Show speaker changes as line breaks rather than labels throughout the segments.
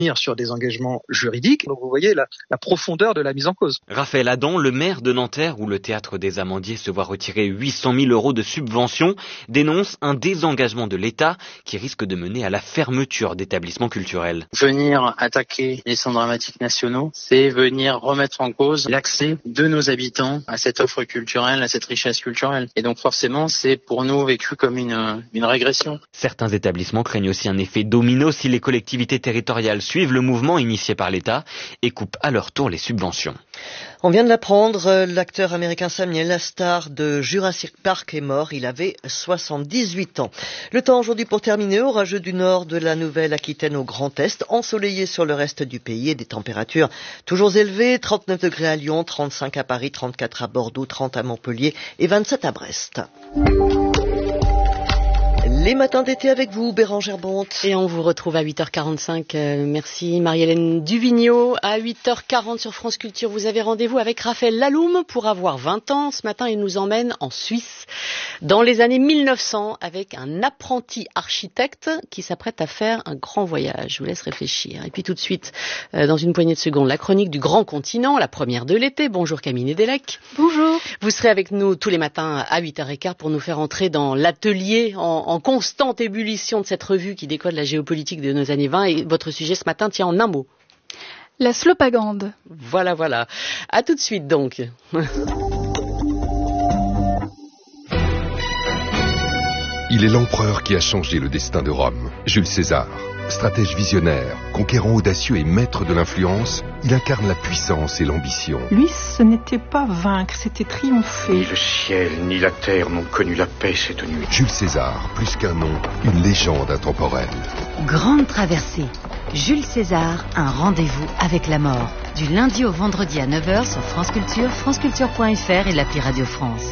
sur des engagements juridiques. Donc vous voyez la profondeur de la mise en cause.
Raphaël Adam, le maire de Nanterre, où le théâtre des Amandiers se voit retirer 800 000 € de subventions, dénonce un désengagement de l'État qui risque de mener à la fermeture d'établissements culturels.
Venir attaquer les centres dramatiques nationaux, c'est venir remettre en cause l'accès de nos habitants à cette offre culturelle, à cette richesse culturelle. Et donc forcément, c'est pour nous vécu comme une régression.
Certains établissements craignent aussi un effet domino si les collectivités territoriales suivent le mouvement initié par l'État et coupent à leur tour les subventions.
On vient de l'apprendre, l'acteur américain Samuel, la star de Jurassic Park, est mort. Il avait 78 ans. Le temps aujourd'hui pour terminer, orageux du nord de la Nouvelle-Aquitaine au Grand Est, ensoleillé sur le reste du pays et des températures toujours élevées, 39 degrés à Lyon, 35 à Paris, 34 à Bordeaux, 30 à Montpellier et 27 à Brest. Les matins d'été avec vous, Bérangère Bonte.
Et on vous retrouve à 8h45. Merci Marie-Hélène Duvigneau. À 8h40 sur France Culture, vous avez rendez-vous avec Raphaël Laloum pour avoir 20 ans. Ce matin, il nous emmène en Suisse, dans les années 1900, avec un apprenti architecte qui s'apprête à faire un grand voyage. Je vous laisse réfléchir. Et puis tout de suite, dans une poignée de secondes, la chronique du grand continent, la première de l'été. Bonjour Camille Nedelec.
Bonjour.
Vous serez avec nous tous les matins à 8h15 pour nous faire entrer dans l'atelier en constante ébullition de cette revue qui décode la géopolitique de nos années 20. Et votre sujet ce matin tient en un mot.
La slopagande.
Voilà. À tout de suite donc.
Il est l'empereur qui a changé le destin de Rome, Jules César. Stratège visionnaire, conquérant audacieux et maître de l'influence, il incarne la puissance et l'ambition.
Lui, ce n'était pas vaincre, c'était triompher.
Ni le ciel, ni la terre n'ont connu la paix cette nuit.
Jules César, plus qu'un nom, une légende intemporelle.
Grande traversée. Jules César, un rendez-vous avec la mort. Du lundi au vendredi à 9h sur France Culture, franceculture.fr et l'appli Radio France.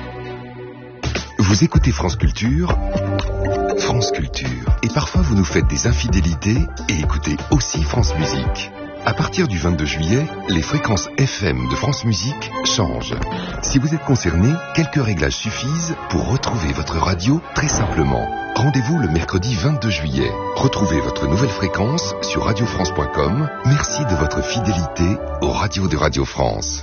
Vous écoutez France Culture, France Culture. Et parfois vous nous faites des infidélités et écoutez aussi France Musique. À partir du 22 juillet, les fréquences FM de France Musique changent. Si vous êtes concerné, quelques réglages suffisent pour retrouver votre radio très simplement. Rendez-vous le mercredi 22 juillet. Retrouvez votre nouvelle fréquence sur radiofrance.com. Merci de votre fidélité aux radios de Radio France.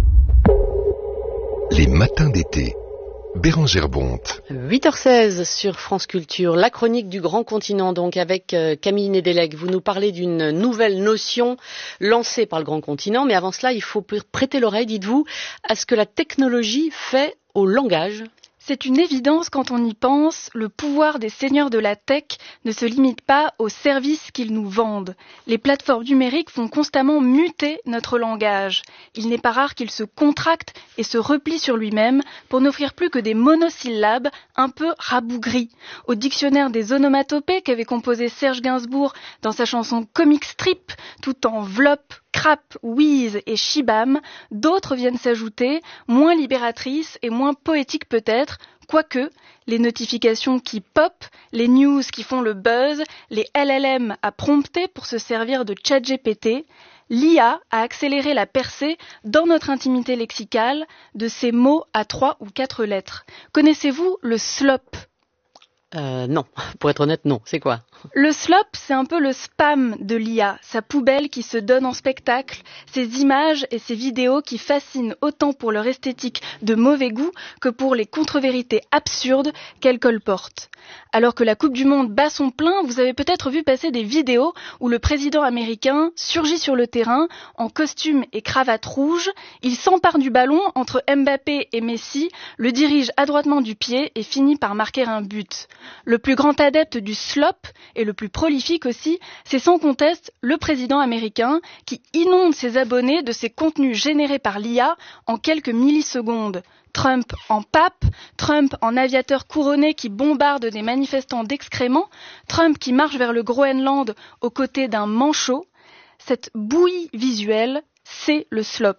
Les matins d'été. Bérangère Bonte.
8h16 sur France Culture, la chronique du grand continent, donc avec Camille Nedelec. Vous nous parlez d'une nouvelle notion lancée par le grand continent, mais avant cela, il faut prêter l'oreille, dites-vous, à ce que la technologie fait au langage.
C'est une évidence quand on y pense, le pouvoir des seigneurs de la tech ne se limite pas aux services qu'ils nous vendent. Les plateformes numériques font constamment muter notre langage. Il n'est pas rare qu'il se contracte et se replie sur lui-même pour n'offrir plus que des monosyllabes un peu rabougris. Au dictionnaire des onomatopées qu'avait composé Serge Gainsbourg dans sa chanson Comic Strip, tout en vlop, crap, wheeze et shibam, d'autres viennent s'ajouter, moins libératrices et moins poétiques peut-être, quoique les notifications qui pop, les news qui font le buzz, les LLM à prompter pour se servir de ChatGPT, l'IA a accéléré la percée dans notre intimité lexicale de ces mots à 3 ou 4 lettres. Connaissez-vous le slop ?
Non, pour être honnête, non. C'est quoi ?
Le slop, c'est un peu le spam de l'IA, sa poubelle qui se donne en spectacle, ces images et ces vidéos qui fascinent autant pour leur esthétique de mauvais goût que pour les contre-vérités absurdes qu'elles colportent. Alors que la Coupe du Monde bat son plein, vous avez peut-être vu passer des vidéos où le président américain surgit sur le terrain en costume et cravate rouge, il s'empare du ballon entre Mbappé et Messi, le dirige adroitement du pied et finit par marquer un but. Le plus grand adepte du slop et le plus prolifique aussi, c'est sans conteste le président américain qui inonde ses abonnés de ces contenus générés par l'IA en quelques millisecondes. Trump en pape, Trump en aviateur couronné qui bombarde des manifestants d'excréments, Trump qui marche vers le Groenland aux côtés d'un manchot. Cette bouillie visuelle, c'est le slop.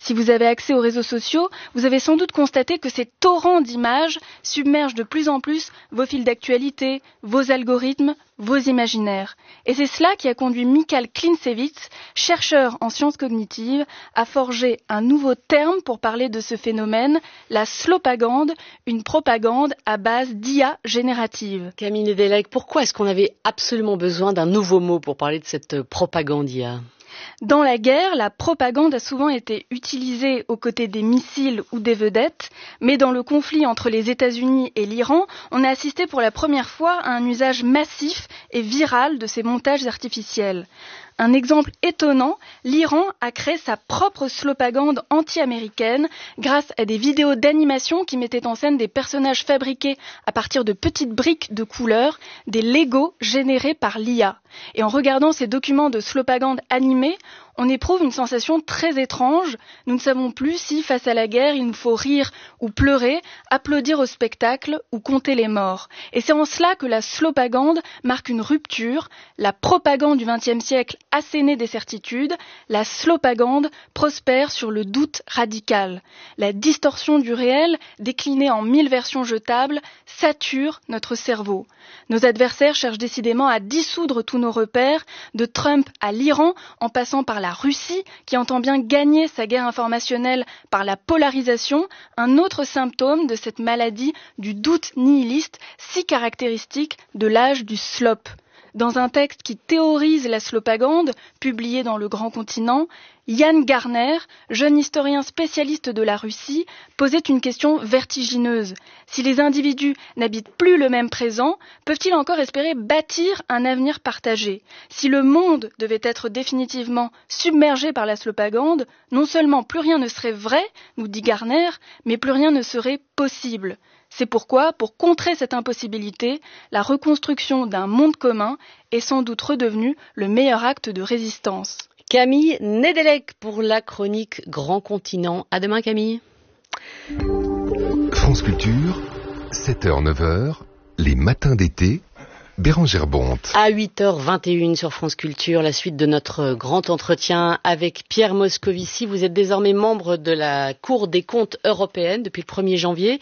Si vous avez accès aux réseaux sociaux, vous avez sans doute constaté que ces torrents d'images submergent de plus en plus vos fils d'actualité, vos algorithmes, vos imaginaires. Et c'est cela qui a conduit Michal Klintsevitz, chercheur en sciences cognitives, à forger un nouveau terme pour parler de ce phénomène, la slopagande, une propagande à base d'IA générative.
Camille Nedelec, pourquoi est-ce qu'on avait absolument besoin d'un nouveau mot pour parler de cette propagande IA ?
Dans la guerre, la propagande a souvent été utilisée aux côtés des missiles ou des vedettes, mais dans le conflit entre les États-Unis et l'Iran, on a assisté pour la première fois à un usage massif et viral de ces montages artificiels. Un exemple étonnant, l'Iran a créé sa propre slopagande anti-américaine grâce à des vidéos d'animation qui mettaient en scène des personnages fabriqués à partir de petites briques de couleurs, des Legos générés par l'IA. Et en regardant ces documents de slopagande animés, on éprouve une sensation très étrange. Nous ne savons plus si, face à la guerre, il nous faut rire ou pleurer, applaudir au spectacle ou compter les morts. Et c'est en cela que la slopagande marque une rupture. La propagande du XXe siècle assénait des certitudes. La slopagande prospère sur le doute radical. La distorsion du réel, déclinée en 1000 versions jetables, sature notre cerveau. Nos adversaires cherchent décidément à dissoudre tous nos repères, de Trump à l'Iran, en passant par la Russie, qui entend bien gagner sa guerre informationnelle par la polarisation, un autre symptôme de cette maladie du doute nihiliste si caractéristique de l'âge du slop. Dans un texte qui théorise la slopagande, publié dans Le Grand Continent, Yann Garner, jeune historien spécialiste de la Russie, posait une question vertigineuse. Si les individus n'habitent plus le même présent, peuvent-ils encore espérer bâtir un avenir partagé ? Si le monde devait être définitivement submergé par la slopagande, non seulement plus rien ne serait vrai, nous dit Garner, mais plus rien ne serait possible. C'est pourquoi, pour contrer cette impossibilité, la reconstruction d'un monde commun est sans doute redevenue le meilleur acte de résistance.
Camille Nedelec pour la chronique Grand Continent. À demain Camille.
France Culture, 7h-9h, les matins d'été, Bérangère Bonte.
À 8h21 sur France Culture, la suite de notre grand entretien avec Pierre Moscovici. Vous êtes désormais membre de la Cour des comptes européenne depuis le 1er janvier.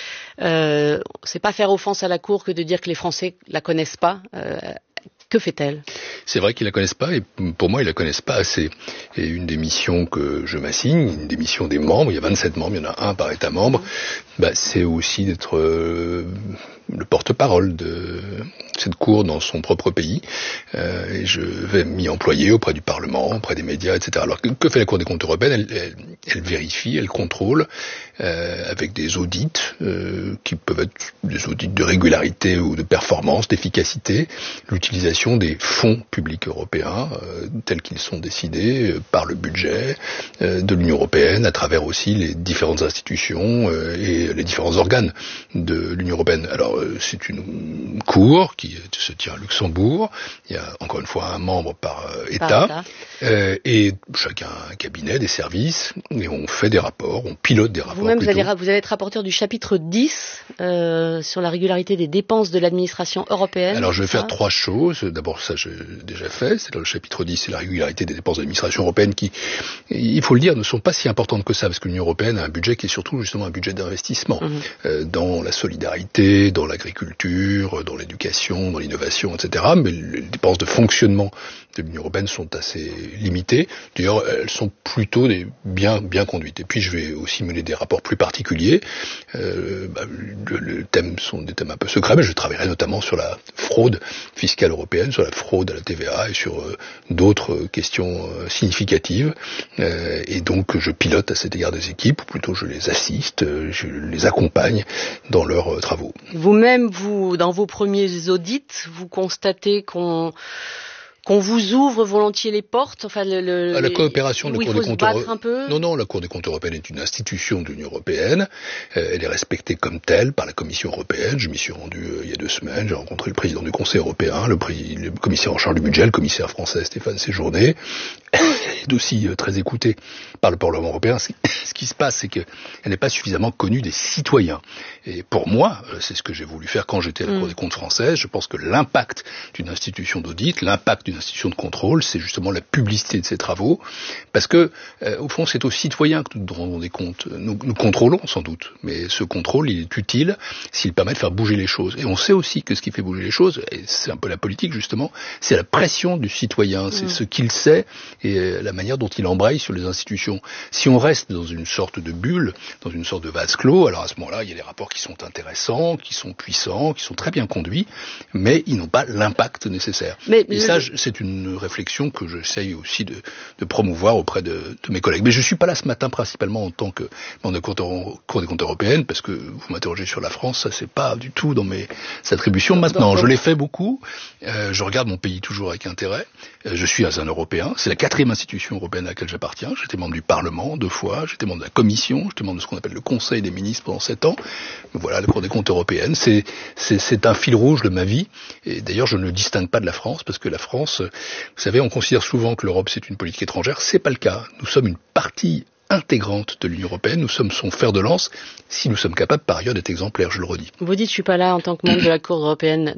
C'est pas faire offense à la Cour que de dire que les Français la connaissent pas. Que fait-elle ?
C'est vrai qu'ils la connaissent pas, et pour moi, ils la connaissent pas assez. Et une des missions que je m'assigne, une des missions des membres, il y a 27 membres, il y en a un par État membre, c'est aussi d'être le porte-parole de cette cour dans son propre pays. Et je vais m'y employer auprès du Parlement, auprès des médias, etc. Alors que fait la Cour des comptes européenne ? Elle vérifie, elle contrôle, avec des audits qui peuvent être des audits de régularité ou de performance, d'efficacité, l'utilisation des fonds publics européens tels qu'ils sont décidés par le budget de l'Union européenne, à travers aussi les différentes institutions et les différents organes de l'Union européenne. Alors c'est une cour qui se tient à Luxembourg. Il y a encore une fois un membre par État, et chacun a un cabinet, des services, et on fait des rapports, on pilote des rapports.
Vous-même, vous allez être rapporteur du chapitre 10 sur la régularité des dépenses de l'administration européenne.
Alors je vais faire 3 choses. D'abord, ça j'ai déjà fait, c'est dans le chapitre 10, c'est la régularité des dépenses de l'administration européenne qui, il faut le dire, ne sont pas si importantes que ça, parce que l'Union européenne a un budget qui est surtout justement un budget d'investissement dans la solidarité, dans l'agriculture, dans l'éducation, dans l'innovation, etc. Mais les dépenses de fonctionnement de l'Union européenne sont assez limitées. D'ailleurs, elles sont plutôt bien conduites. Et puis, je vais aussi mener des rapports plus particuliers. Les thèmes sont des thèmes un peu secrets, mais je travaillerai notamment sur la fraude fiscale européenne, sur la fraude à la TVA et sur d'autres questions significatives. Et donc, je pilote à cet égard des équipes, ou plutôt je les assiste, je les accompagne dans leurs travaux.
Vous-même, dans vos premiers audits, vous constatez qu'on vous ouvre volontiers les portes, enfin
la coopération de la Cour des comptes
européenne.
Non, la Cour des comptes européenne est une institution de l'Union européenne. Elle est respectée comme telle par la Commission européenne. Je m'y suis rendu il y a 2 semaines. J'ai rencontré le président du Conseil européen, le commissaire en charge du budget, le commissaire français Stéphane Séjourné. Elle est aussi très écoutée par le Parlement européen. Ce qui se passe, c'est qu'elle n'est pas suffisamment connue des citoyens. Et pour moi, c'est ce que j'ai voulu faire quand j'étais à la Cour des comptes française. Je pense que l'impact d'une institution d'audit, l'impact d'une une institution de contrôle, c'est justement la publicité de ses travaux, parce que, au fond, c'est aux citoyens que nous rendons des comptes. Nous contrôlons sans doute, mais ce contrôle, il est utile s'il permet de faire bouger les choses. Et on sait aussi que ce qui fait bouger les choses, et c'est un peu la politique justement, c'est la pression du citoyen, c'est ce qu'il sait et la manière dont il embraye sur les institutions. Si on reste dans une sorte de bulle, dans une sorte de vase clos, alors à ce moment-là, il y a des rapports qui sont intéressants, qui sont puissants, qui sont très bien conduits, mais ils n'ont pas l'impact nécessaire. Et ça, c'est une réflexion que j'essaye aussi de promouvoir auprès de mes collègues. Mais je suis pas là ce matin principalement en tant que membre de Cour des comptes européenne, parce que vous m'interrogez sur la France, ça c'est pas du tout dans mes attributions maintenant. Je l'ai fait beaucoup, je regarde mon pays toujours avec intérêt, je suis un Européen, c'est la 4e institution européenne à laquelle j'appartiens, j'étais membre du Parlement 2 fois, j'étais membre de la Commission, j'étais membre de ce qu'on appelle le Conseil des ministres pendant 7 ans. Voilà, la Cour des comptes européenne, c'est un fil rouge de ma vie, et d'ailleurs je ne le distingue pas de la France, parce que la France, vous savez, on considère souvent que l'Europe c'est une politique étrangère, c'est pas le cas. Nous sommes une partie intégrante de l'Union européenne, nous sommes son fer de lance, si nous sommes capables par ailleurs d'être exemplaires, je le redis.
Vous dites je suis pas là en tant que membre de la Cour européenne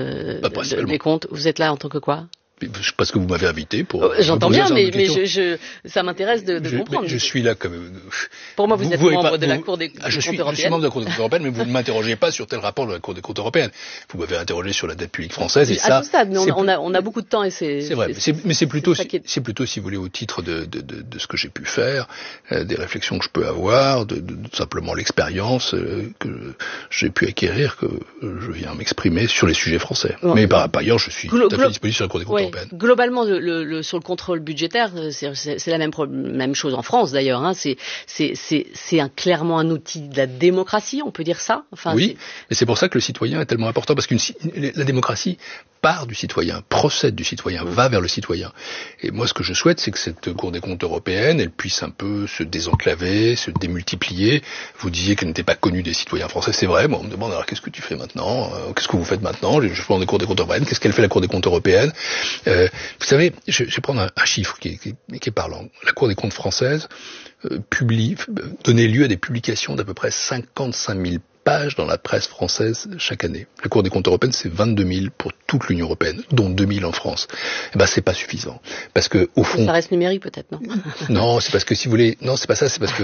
des comptes, vous êtes là en tant que quoi?
Parce que vous m'avez invité pour...
J'entends bien, mais ça m'intéresse de comprendre.
Je suis là comme...
Pour moi, vous êtes membre de la Cour des comptes européenne.
Je suis membre de la Cour des comptes européenne, mais vous ne m'interrogez pas sur tel rapport de la Cour des comptes européenne. Vous m'avez interrogé sur la dette publique française, et ça...
À ce stade, mais on a beaucoup de temps, et c'est...
C'est vrai, mais c'est plutôt, si vous voulez, au titre de ce que j'ai pu faire, des réflexions que je peux avoir, de simplement l'expérience que j'ai pu acquérir, que je viens m'exprimer sur les sujets français. Mais par ailleurs, je suis tout à fait disponible sur la Cour des comptes européenne.
Globalement, sur le contrôle budgétaire, c'est la même chose en France d'ailleurs. Hein. C'est clairement un outil de la démocratie, on peut dire ça. Enfin,
oui, mais c'est pour ça que le citoyen est tellement important, parce que la démocratie part du citoyen, procède du citoyen, va vers le citoyen. Et moi, ce que je souhaite, c'est que cette Cour des comptes européenne, elle puisse un peu se désenclaver, se démultiplier. Vous disiez qu'elle n'était pas connue des citoyens français, c'est vrai. Moi, on me demande alors qu'est-ce que tu fais maintenant, qu'est-ce que vous faites maintenant? Je prends des Cours des comptes européenne. Qu'est-ce qu'elle fait la Cour des comptes européenne? Vous savez, je vais prendre un chiffre qui est parlant. La Cour des comptes française donnait lieu à des publications d'à peu près 55 000 pages dans la presse française chaque année. La Cour des comptes européenne, c'est 22 000 pour toute l'Union européenne, dont 2 000 en France. Eh ben, c'est pas suffisant. Parce que, au fond...
Ça reste numérique, peut-être, non?
Non, c'est parce que, si vous voulez, non, c'est pas ça, c'est parce que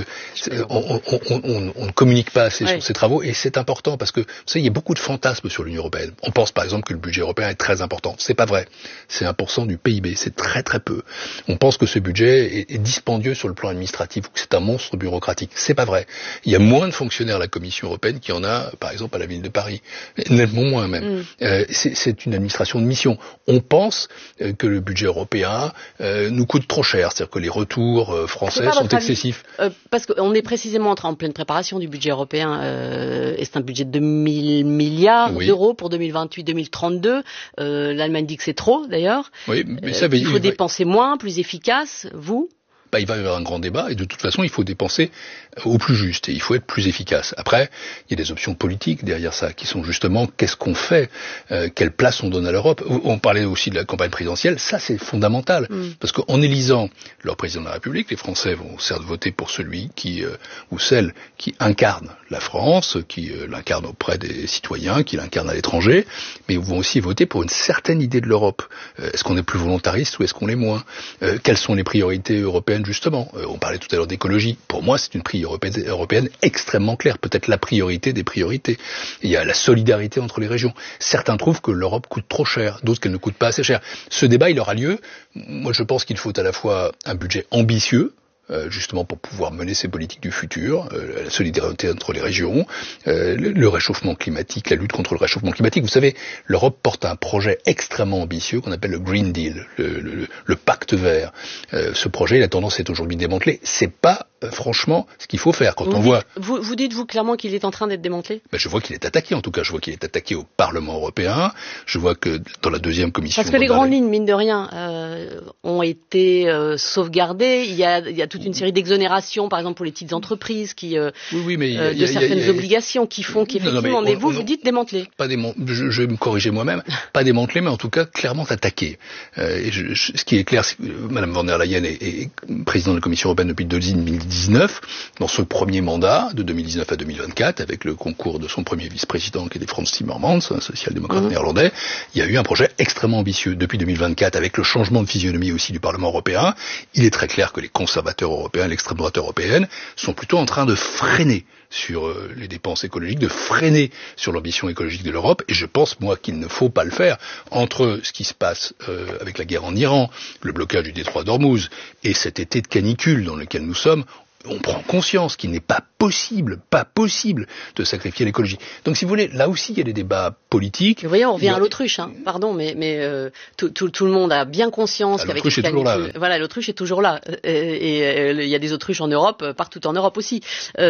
on ne communique pas assez sur ces travaux, et c'est important parce que, vous savez, il y a beaucoup de fantasmes sur l'Union européenne. On pense, par exemple, que le budget européen est très important. C'est pas vrai. C'est 1% du PIB. C'est très, très peu. On pense que ce budget est dispendieux sur le plan administratif, ou que c'est un monstre bureaucratique. C'est pas vrai. Il y a moins de fonctionnaires à la Commission européenne qu'il y en a, par exemple, à la ville de Paris. Nettement moins, même. C'est une administration de mission. On pense que le budget européen nous coûte trop cher, c'est-à-dire que les retours français sont excessifs.
Parce qu'on est précisément en pleine préparation du budget européen, et c'est un budget de 2 000 milliards d'euros pour 2028-2032. L'Allemagne dit que c'est trop, d'ailleurs. Oui, mais ça, il faut dépenser moins, plus efficace. Vous?
Il va y avoir un grand débat, et de toute façon, il faut dépenser au plus juste, et il faut être plus efficace. Après, il y a des options politiques derrière ça, qui sont justement, qu'est-ce qu'on fait, quelle place on donne à l'Europe. On parlait aussi de la campagne présidentielle, ça c'est fondamental, parce qu'en élisant leur président de la République, les Français vont certes voter pour celui ou celle qui incarne la France, qui l'incarne auprès des citoyens, qui l'incarne à l'étranger, mais ils vont aussi voter pour une certaine idée de l'Europe. Est-ce qu'on est plus volontariste ou est-ce qu'on l'est moins? Quelles sont les priorités européennes, justement? On parlait tout à l'heure d'écologie. Pour moi, c'est une priorité européenne extrêmement claire, peut-être la priorité des priorités. Il y a la solidarité entre les régions. Certains trouvent que l'Europe coûte trop cher, d'autres qu'elle ne coûte pas assez cher. Ce débat, il aura lieu. Moi, je pense qu'il faut à la fois un budget ambitieux, justement pour pouvoir mener ces politiques du futur, la solidarité entre les régions, le réchauffement climatique, la lutte contre le réchauffement climatique. Vous savez, l'Europe porte un projet extrêmement ambitieux qu'on appelle le Green Deal, le pacte vert. Ce projet, la tendance est aujourd'hui démantelé. C'est pas franchement ce qu'il faut faire. Quand on voit...
Vous dites-vous clairement qu'il est en train d'être démantelé?
Je vois qu'il est attaqué, en tout cas. Je vois qu'il est attaqué au Parlement européen. Je vois que dans la deuxième commission...
Parce que les grandes lignes, mine de rien, ont été sauvegardées. Il y a toute une série d'exonérations, par exemple pour les petites entreprises, de certaines obligations qui font qu'effectivement... Mais vous dites démantelé.
Je vais me corriger moi-même. Pas démantelé, mais en tout cas clairement attaqué. Ce qui est clair, c'est que Mme von der Leyen est présidente de la Commission européenne depuis 2010. 2019, dans ce premier mandat, de 2019 à 2024, avec le concours de son premier vice-président, qui était Frans Timmermans, un social-démocrate néerlandais, il y a eu un projet extrêmement ambitieux. Depuis 2024, avec le changement de physionomie aussi du Parlement européen, il est très clair que les conservateurs européens, l'extrême droite européenne, sont plutôt en train de freiner sur les dépenses écologiques, de freiner sur l'ambition écologique de l'Europe, et je pense, moi, qu'il ne faut pas le faire. Entre ce qui se passe avec la guerre en Iran, le blocage du détroit d'Ormuz, et cet été de canicule dans lequel nous sommes, on prend conscience qu'il n'est pas possible de sacrifier l'écologie. Donc, si vous voulez, là aussi, il y a des débats politiques.
Vous voyez, on revient à l'autruche, pardon, mais tout le monde a bien conscience qu'avec
l'autruche est toujours là.
Voilà, l'autruche est toujours là. Et il y a des autruches en Europe, partout en Europe aussi.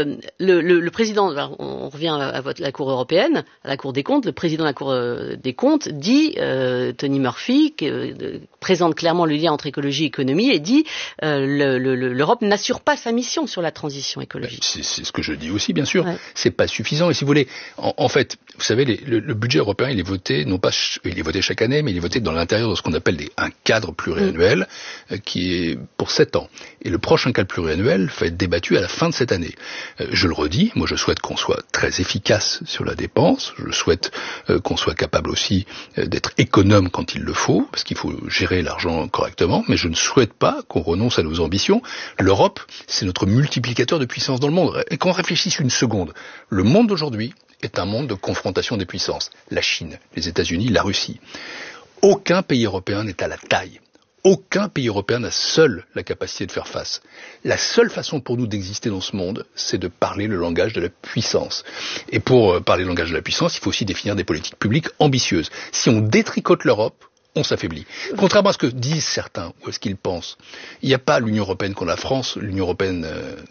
Le président, on revient à la Cour européenne, à la Cour des comptes, le président de la Cour des comptes dit, Tony Murphy, présente clairement le lien entre écologie et économie, et dit l'Europe n'assure pas sa mission sur la transition écologique.
C'est ce que je dis aussi, bien sûr. Ouais. C'est pas suffisant. Et si vous voulez, en fait, vous savez, le budget européen, il est voté, il est voté chaque année, mais il est voté dans l'intérieur de ce qu'on appelle un cadre pluriannuel, qui est pour 7 ans. Et le prochain cadre pluriannuel va être débattu à la fin de cette année. Je le redis, moi je souhaite qu'on soit très efficace sur la dépense. Je souhaite qu'on soit capable aussi d'être économe quand il le faut, parce qu'il faut gérer l'argent correctement. Mais je ne souhaite pas qu'on renonce à nos ambitions. L'Europe, c'est notre multiplicateur de puissance dans le monde. Et qu'on réfléchisse une seconde, le monde d'aujourd'hui est un monde de confrontation des puissances. La Chine, les États-Unis, la Russie. Aucun pays européen n'est à la taille. Aucun pays européen n'a seul la capacité de faire face. La seule façon pour nous d'exister dans ce monde, c'est de parler le langage de la puissance. Et pour parler le langage de la puissance, il faut aussi définir des politiques publiques ambitieuses. Si on détricote l'Europe, on s'affaiblit. Contrairement à ce que disent certains, ou à ce qu'ils pensent, il n'y a pas l'Union européenne contre la France. L'Union européenne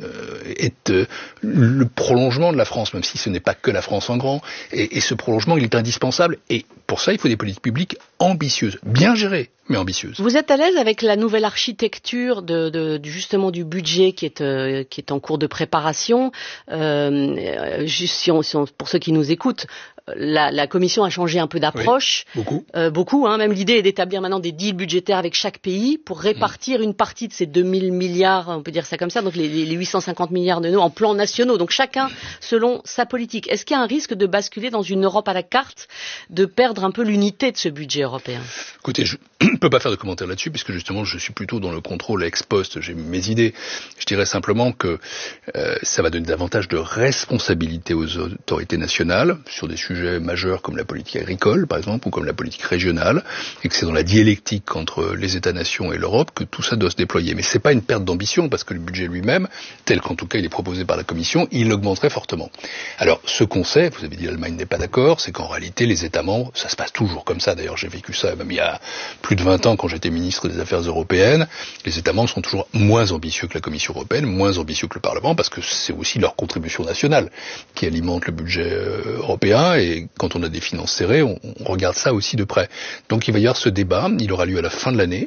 est le prolongement de la France, même si ce n'est pas que la France en grand. Et ce prolongement, il est indispensable. Et pour ça, il faut des politiques publiques ambitieuses, bien gérées, mais ambitieuses.
Vous êtes à l'aise avec la nouvelle architecture justement du budget qui est en cours de préparation? Pour ceux qui nous écoutent, la Commission a changé un peu d'approche.
Oui,
beaucoup. Même l'idée est d'établir maintenant des deals budgétaires avec chaque pays pour répartir une partie de ces 2000 milliards, on peut dire ça comme ça, donc les 850 milliards d'euros en plans nationaux. Donc chacun selon sa politique. Est-ce qu'il y a un risque de basculer dans une Europe à la carte, de perdre un peu l'unité de ce budget européen?
Écoutez, je ne peux pas faire de commentaires là-dessus, puisque justement je suis plutôt dans le contrôle ex post, j'ai mes idées. Je dirais simplement que ça va donner davantage de responsabilité aux autorités nationales sur des sujets majeurs comme la politique agricole, par exemple, ou comme la politique régionale, et que c'est dans la dialectique entre les États-nations et l'Europe que tout ça doit se déployer. Mais c'est pas une perte d'ambition, parce que le budget lui-même, tel qu'en tout cas il est proposé par la Commission, il augmenterait fortement. Alors, ce qu'on sait, vous avez dit l'Allemagne n'est pas d'accord, c'est qu'en réalité, les États membres, ça se passe toujours comme ça, d'ailleurs j'ai vécu ça même il y a plus de 20 ans quand j'étais ministre des Affaires européennes, les États membres sont toujours moins ambitieux que la Commission européenne, moins ambitieux que le Parlement, parce que c'est aussi leur contribution nationale qui alimente le budget européen, et quand on a des finances serrées, on regarde ça aussi de près. Donc il va y avoir ce débat, il aura lieu à la fin de l'année,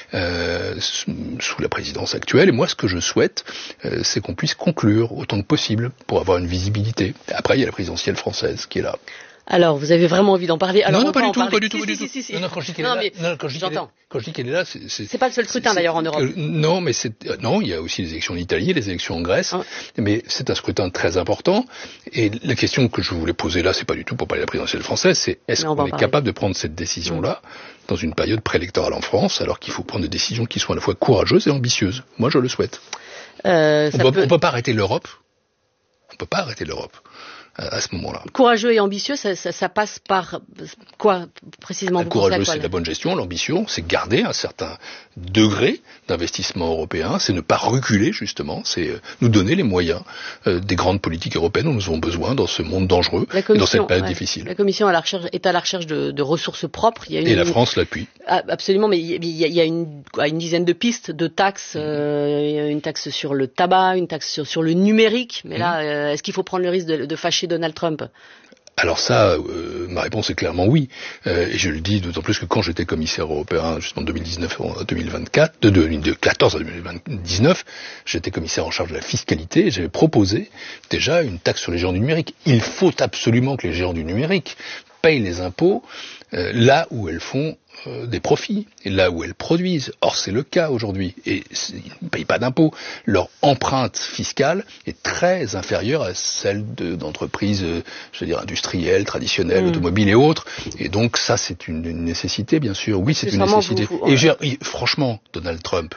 sous la présidence actuelle, et moi ce que je souhaite, c'est qu'on puisse conclure autant que possible pour avoir une visibilité. Après, il y a la présidentielle française qui est là.
Alors, vous avez vraiment envie d'en parler? Alors,
non, pas du tout.
Non,
quand je dis qu'elle est là, quand je dis qu'elle est là,
c'est pas le seul scrutin d'ailleurs en Europe.
Non, mais il y a aussi les élections en Italie, les élections en Grèce, mais c'est un scrutin très important. Et la question que je voulais poser là, c'est pas du tout pour parler de la présidentielle française, c'est est-ce qu'on est capable de prendre cette décision-là dans une période préélectorale en France, alors qu'il faut prendre des décisions qui soient à la fois courageuses et ambitieuses. Moi, je le souhaite. On peut pas arrêter l'Europe. On peut pas arrêter l'Europe à ce moment-là.
Courageux et ambitieux, ça passe par quoi précisément?
Courageux, c'est la bonne gestion. L'ambition, c'est garder un certain degré d'investissement européen, c'est ne pas reculer justement, c'est nous donner les moyens des grandes politiques européennes dont nous avons besoin dans ce monde dangereux et dans cette période difficile.
La Commission est à la recherche de ressources propres.
La France l'appuie.
Absolument, mais il y a une dizaine de pistes de taxes. Une taxe sur le tabac, une taxe sur le numérique. Mais là, est-ce qu'il faut prendre le risque de fâcher Donald Trump?
Alors ça, ma réponse est clairement oui. Et je le dis d'autant plus que quand j'étais commissaire européen, justement de 2019 à 2024, de 2014 à 2019, j'étais commissaire en charge de la fiscalité et j'avais proposé déjà une taxe sur les géants du numérique. Il faut absolument que les géants du numérique payent les impôts là où elles font des profits, et là où elles produisent. Or, c'est le cas aujourd'hui. Et ils ne payent pas d'impôts. Leur empreinte fiscale est très inférieure à celle d'entreprises, industrielles, traditionnelles, automobiles et autres. Et donc, ça, c'est une nécessité, bien sûr. Oui, c'est une nécessité. Et franchement, Donald Trump,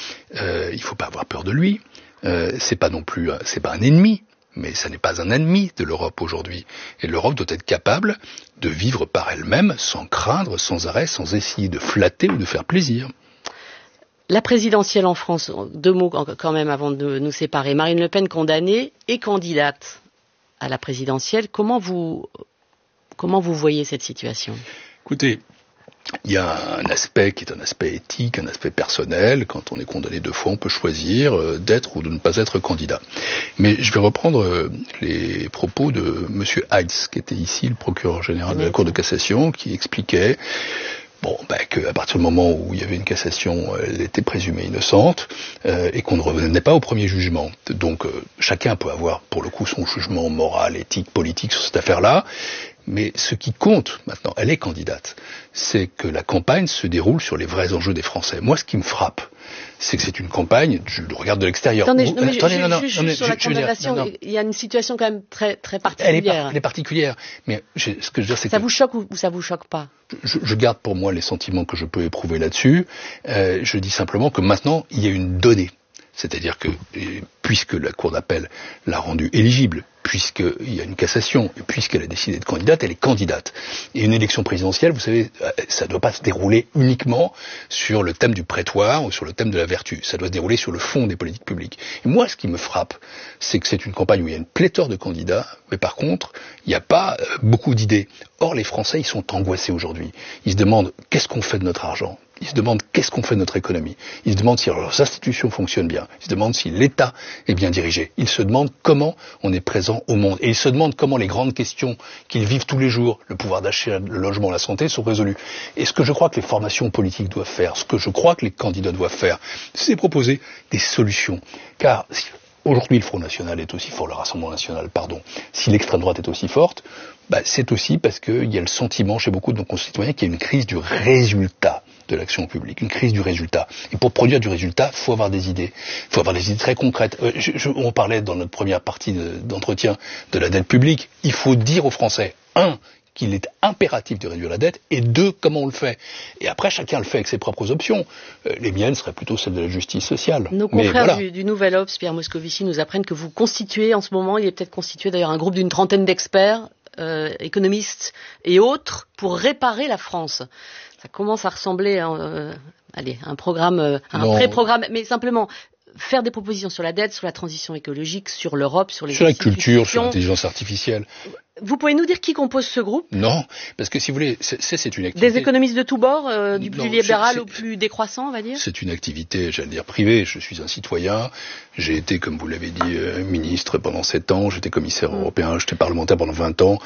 il faut pas avoir peur de lui. C'est pas un ennemi. Mais ça n'est pas un ennemi de l'Europe aujourd'hui. Et l'Europe doit être capable de vivre par elle-même, sans craindre, sans arrêt, sans essayer de flatter ou de faire plaisir.
La présidentielle en France, 2 mots quand même avant de nous séparer. Marine Le Pen condamnée et candidate à la présidentielle. Comment vous voyez cette situation ?
Écoutez, il y a un aspect qui est un aspect éthique, un aspect personnel. Quand on est condamné 2 fois, on peut choisir d'être ou de ne pas être candidat. Mais je vais reprendre les propos de Monsieur Heitz, qui était ici le procureur général de la Cour de cassation, qui expliquait qu'à partir du moment où il y avait une cassation, elle était présumée innocente et qu'on ne revenait pas au premier jugement. Donc chacun peut avoir pour le coup son jugement moral, éthique, politique sur cette affaire-là. Mais ce qui compte maintenant, elle est candidate, c'est que la campagne se déroule sur les vrais enjeux des Français. Moi, ce qui me frappe, c'est que c'est une campagne, je le regarde de l'extérieur.
Attendez, sur la condamnation, il y a une situation quand même très, très particulière.
Elle est particulière, mais ce que je veux dire, c'est
ça vous choque ou ça vous choque pas?
Je garde pour moi les sentiments que je peux éprouver là-dessus. Je dis simplement que maintenant, il y a une donnée. C'est-à-dire que, puisque la Cour d'appel l'a rendue éligible, puisqu'il y a une cassation, et puisqu'elle a décidé de candidate, elle est candidate. Et une élection présidentielle, vous savez, ça ne doit pas se dérouler uniquement sur le thème du prétoire ou sur le thème de la vertu. Ça doit se dérouler sur le fond des politiques publiques. Et moi, ce qui me frappe, c'est que c'est une campagne où il y a une pléthore de candidats, mais par contre, il n'y a pas beaucoup d'idées. Or, les Français, ils sont angoissés aujourd'hui. Ils se demandent, qu'est-ce qu'on fait de notre argent ? Ils se demandent qu'est-ce qu'on fait de notre économie. Ils se demandent si leurs institutions fonctionnent bien. Ils se demandent si l'État est bien dirigé. Ils se demandent comment on est présent au monde. Et ils se demandent comment les grandes questions qu'ils vivent tous les jours, le pouvoir d'achat, le logement, la santé, sont résolues. Et ce que je crois que les formations politiques doivent faire, ce que je crois que les candidats doivent faire, c'est proposer des solutions. Car aujourd'hui, le Front National est aussi fort, le Rassemblement National, si l'extrême droite est aussi forte, c'est aussi parce qu'il y a le sentiment chez beaucoup de nos concitoyens qu'il y a une crise du résultat de l'action publique, une crise du résultat. Et pour produire du résultat, il faut avoir des idées. Il faut avoir des idées très concrètes. On parlait dans notre première partie d'entretien de la dette publique. Il faut dire aux Français, 1, qu'il est impératif de réduire la dette, et 2, comment on le fait. Et après, chacun le fait avec ses propres options. Les miennes seraient plutôt celles de la justice sociale.
Nos confrères du Nouvel Obs, Pierre Moscovici, nous apprennent que vous constituez en ce moment, il est peut-être constitué d'ailleurs un groupe d'une trentaine d'experts, économistes et autres, pour réparer la France. Ça commence à ressembler à un programme, un pré-programme, mais simplement faire des propositions sur la dette, sur la transition écologique, sur l'Europe, sur les
sur la culture, sur l'intelligence artificielle.
Vous pouvez nous dire qui compose ce groupe ?
Non, parce que si vous voulez, c'est une activité...
Des économistes de tous bords, du plus libéral au plus décroissant, on va dire ?
C'est une activité, j'allais dire, privée. Je suis un citoyen. J'ai été, comme vous l'avez dit, ministre pendant 7 ans. J'étais commissaire européen, j'étais parlementaire pendant 20 ans.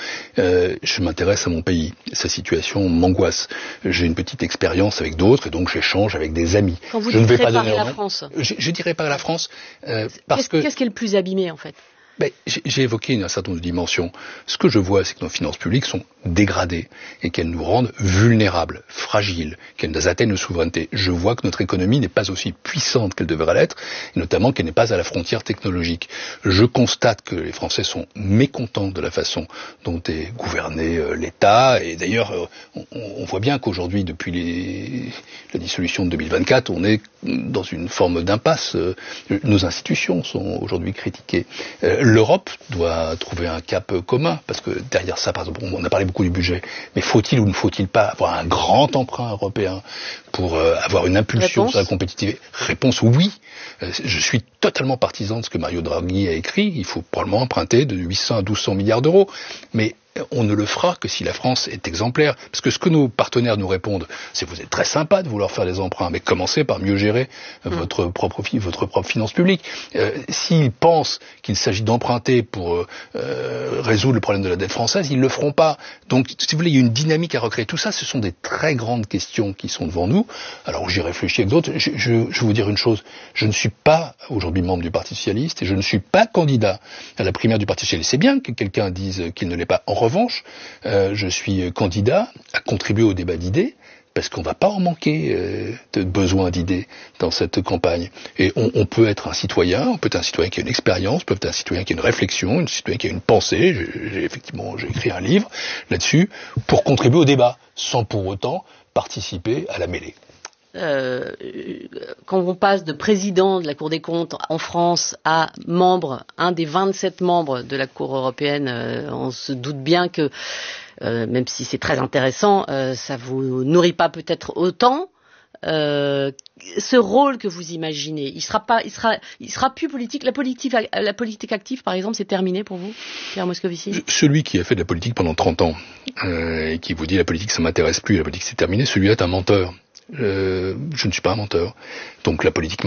Je m'intéresse à mon pays. Sa situation m'angoisse. J'ai une petite expérience avec d'autres et donc j'échange avec des amis.
Quand vous dites réparer la France ?
Je dis réparer la France
parce que... Qu'est-ce qui est le plus abîmé, en fait ?
J'ai évoqué un certain nombre de dimensions. Ce que je vois, c'est que nos finances publiques sont dégradées et qu'elles nous rendent vulnérables, fragiles, qu'elles atteignent nos souverainetés. Je vois que notre économie n'est pas aussi puissante qu'elle devrait l'être, et notamment qu'elle n'est pas à la frontière technologique. Je constate que les Français sont mécontents de la façon dont est gouverné l'État, et d'ailleurs, on voit bien qu'aujourd'hui, depuis la dissolution de 2024, on est dans une forme d'impasse. Nos institutions sont aujourd'hui critiquées. L'Europe doit trouver un cap commun, parce que derrière ça, par exemple, on a parlé beaucoup du budget, mais faut-il ou ne faut-il pas avoir un grand emprunt européen pour avoir une impulsion sur la compétitivité ? Réponse oui. Je suis totalement partisan de ce que Mario Draghi a écrit. Il faut probablement emprunter de 800 à 1200 milliards d'euros. Mais on ne le fera que si la France est exemplaire. Parce que ce que nos partenaires nous répondent, c'est vous êtes très sympa de vouloir faire des emprunts, mais commencez par mieux gérer votre propre finance publique. S'ils pensent qu'il s'agit d'emprunter pour résoudre le problème de la dette française, ils ne le feront pas. Donc, si vous voulez, il y a une dynamique à recréer. Tout ça, ce sont des très grandes questions qui sont devant nous. Alors, j'y réfléchis avec d'autres. Je vais vous dire une chose. Je ne suis pas aujourd'hui membre du Parti Socialiste et je ne suis pas candidat à la primaire du Parti Socialiste. C'est bien que quelqu'un dise qu'il ne l'est pas. En revanche, je suis candidat à contribuer au débat d'idées, parce qu'on va pas en manquer de besoin d'idées dans cette campagne. Et on peut être un citoyen, on peut être un citoyen qui a une expérience, on peut être un citoyen qui a une réflexion, un citoyen qui a une pensée. J'ai écrit un livre là-dessus pour contribuer au débat, sans pour autant participer à la mêlée.
Quand on passe de président de la Cour des comptes en France à membre, un des 27 membres de la Cour européenne, on se doute bien que même si c'est très intéressant, ça vous nourrit pas peut-être autant. Ce rôle que vous imaginez, il sera plus politique. La politique active, par exemple, c'est terminé pour vous, Pierre Moscovici?
Celui qui a fait de la politique pendant 30 ans et qui vous dit la politique ça m'intéresse plus, la politique c'est terminé, celui-là est un menteur. Je ne suis pas un menteur. Donc la politique